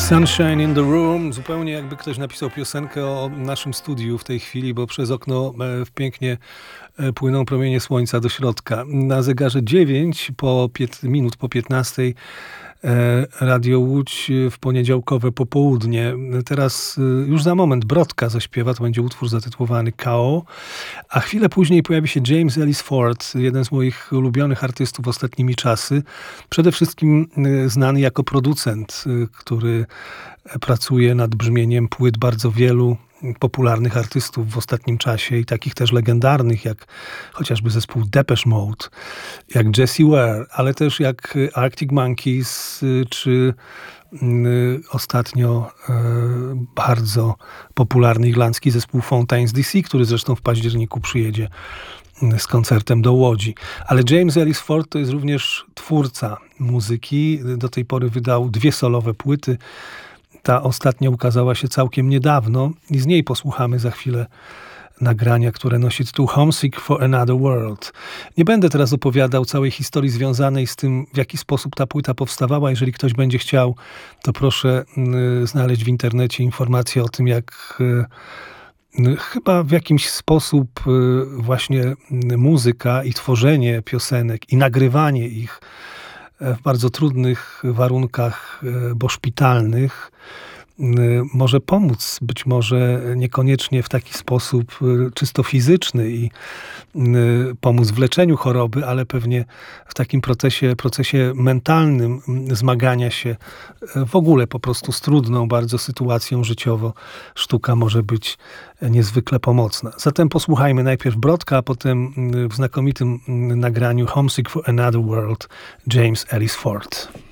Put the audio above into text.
Sunshine in the Room, zupełnie jakby ktoś napisał piosenkę o naszym studiu w tej chwili, bo przez okno pięknie płyną promienie słońca do środka. Na zegarze 9 minut po 15 Radio Łódź w poniedziałkowe popołudnie. Teraz już za moment Brodka zaśpiewa, to będzie utwór zatytułowany K.O., a chwilę później pojawi się James Ellis Ford, jeden z moich ulubionych artystów ostatnimi czasy. Przede wszystkim znany jako producent, który pracuje nad brzmieniem płyt bardzo wielu popularnych artystów w ostatnim czasie i takich też legendarnych, jak chociażby zespół Depeche Mode, jak Jessie Ware, ale też jak Arctic Monkeys, czy ostatnio bardzo popularny irlandzki zespół Fountains DC, który zresztą w październiku przyjedzie z koncertem do Łodzi. Ale James Ellis Ford to jest również twórca muzyki. Do tej pory wydał 2 solowe płyty. Ta ostatnia ukazała się całkiem niedawno i z niej posłuchamy za chwilę nagrania, które nosi tytuł Homesick for Another World. Nie będę teraz opowiadał całej historii związanej z tym, w jaki sposób ta płyta powstawała. Jeżeli ktoś będzie chciał, to proszę znaleźć w internecie informacje o tym, jak chyba w jakiś sposób właśnie muzyka i tworzenie piosenek i nagrywanie ich w bardzo trudnych warunkach, bo szpitalnych, może pomóc, być może niekoniecznie w taki sposób czysto fizyczny i pomóc w leczeniu choroby, ale pewnie w takim procesie mentalnym zmagania się w ogóle po prostu z trudną bardzo sytuacją życiowo. Sztuka może być niezwykle pomocna. Zatem posłuchajmy najpierw Brodka, a potem w znakomitym nagraniu Homesick for Another World James Ellis Ford.